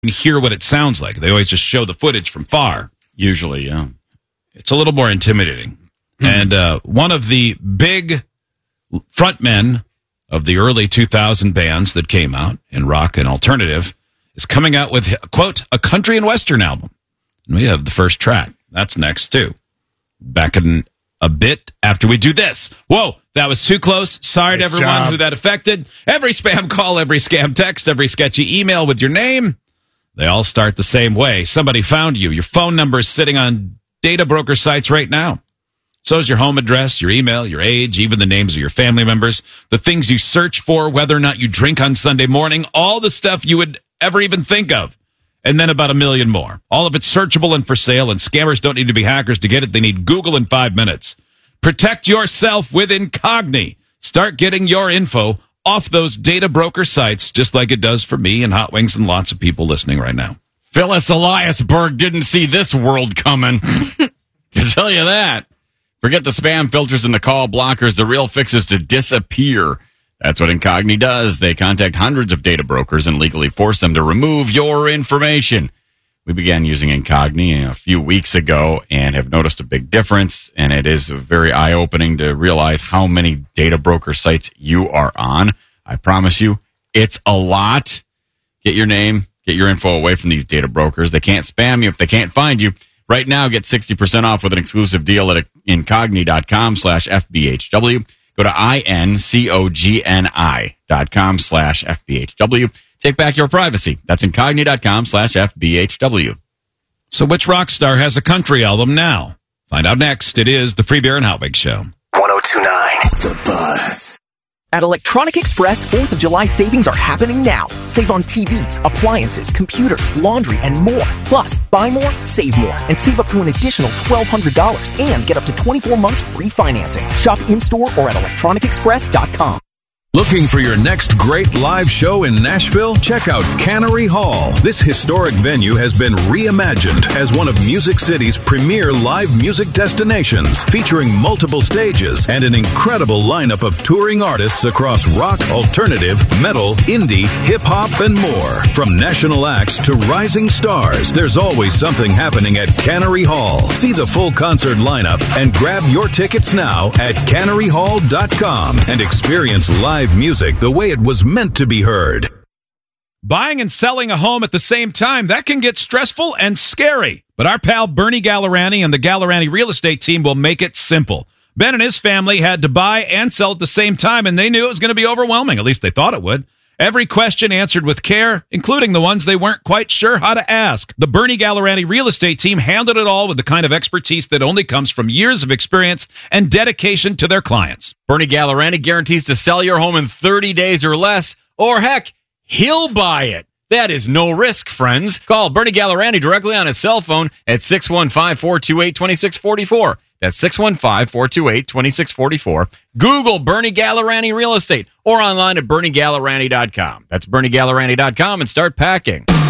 hear what it sounds like. They always just show the footage from far. Usually, yeah. It's a little more intimidating. And one of the big frontmen of the early 2000 bands that came out in rock and alternative is coming out with, quote, a country and western album. And we have the first track. That's next, too. Back in a bit after we do this. Whoa, that was too close. Sorry to everyone who that affected. Every spam call, every scam text, every sketchy email with your name, they all start the same way. Somebody found you. Your phone number is sitting on data broker sites right now. So is your home address, your email, your age, even the names of your family members, the things you search for, whether or not you drink on Sunday morning, all the stuff you would ever even think of. And then about 1 million more. All of it's searchable and for sale, and scammers don't need to be hackers to get it. They need Google in 5 minutes. Protect yourself with Incogni. Start getting your info off those data broker sites, just like it does for me and Hot Wings and lots of people listening right now. Phyllis Eliasberg didn't see this world coming. Can tell you that. Forget the spam filters and the call blockers. The real fix is to disappear. That's what Incogni does. They contact hundreds of data brokers and legally force them to remove your information. We began using Incogni a few weeks ago and have noticed a big difference. And it is very eye-opening to realize how many data broker sites you are on. I promise you, it's a lot. Get your name, get your info away from these data brokers. They can't spam you if they can't find you. Right now, get 60% off with an exclusive deal at incogni.com/FBHW. Go to incogni.com/FBHW. Take back your privacy. That's incogni.com/FBHW. So which rock star has a country album now? Find out next. It is the Free Beer and Hot Wings Show. 102.9 The Buzz. At Electronic Express, 4th of July savings are happening now. Save on TVs, appliances, computers, laundry, and more. Plus, buy more, save more, and save up to an additional $1,200 and get up to 24 months free financing. Shop in-store or at electronicexpress.com. Looking for your next great live show in Nashville? Check out Cannery Hall. This historic venue has been reimagined as one of Music City's premier live music destinations, featuring multiple stages and an incredible lineup of touring artists across rock, alternative, metal, indie, hip-hop, and more. From national acts to rising stars, there's always something happening at Cannery Hall. See the full concert lineup and grab your tickets now at canneryhall.com and experience live music the way it was meant to be heard. Buying and selling a home at the same time, that can get stressful and scary. But our pal Bernie Gallerani and the Gallerani real estate team will make it simple. Ben and his family had to buy and sell at the same time, and they knew it was going to be overwhelming. At least they thought it would. Every question answered with care, including the ones they weren't quite sure how to ask. The Bernie Gallerani real estate team handled it all with the kind of expertise that only comes from years of experience and dedication to their clients. Bernie Gallerani guarantees to sell your home in 30 days or less, or heck, he'll buy it. That is no risk, friends. Call Bernie Gallerani directly on his cell phone at 615-428-2644. That's 615-428-2644. Google Bernie Gallerani Real Estate or online at BernieGallerani.com. That's BernieGallerani.com and start packing.